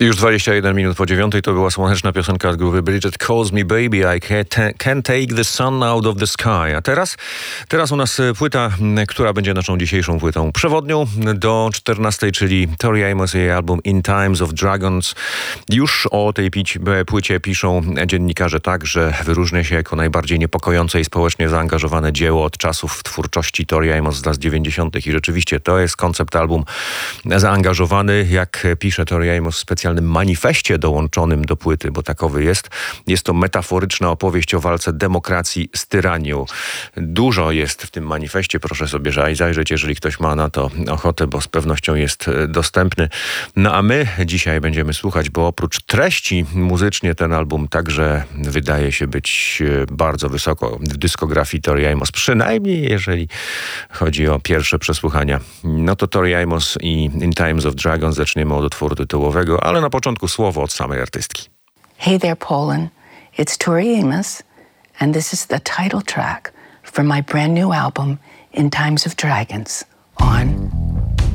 Już 21 minut po 9 to była słoneczna piosenka z grupy Bridget Calls Me Baby, I Can't Take the Sun Out of the Sky. A teraz u nas płyta, która będzie naszą dzisiejszą płytą przewodnią do 14, czyli Tori Amos i jej album In Times of Dragons. Już o tej płycie piszą dziennikarze tak, że wyróżnia się jako najbardziej niepokojące i społecznie zaangażowane dzieło od czasów twórczości Tori Amos z lat 90. I rzeczywiście to jest koncept album zaangażowany, jak pisze Tori Amos w specjalnym manifestie dołączonym do płyty, bo takowy jest. Jest to metaforyczna opowieść o walce demokracji z tyranią. Dużo jest w tym manifestie, proszę sobie zajrzeć, jeżeli ktoś ma na to ochotę, bo z pewnością jest dostępny. No a my dzisiaj będziemy słuchać, bo oprócz treści muzycznie ten album także wydaje się być bardzo wysoko w dyskografii Tori Amos, przynajmniej jeżeli chodzi o pierwsze przesłuchania. No to Tori Amos i In Times of Dragons zaczniemy od utworu tytułowego, ale na początku słowo od samej artystki. Hey there, Poland. It's Tori Amos, and this is the title track from my brand new album, In Times of Dragons, on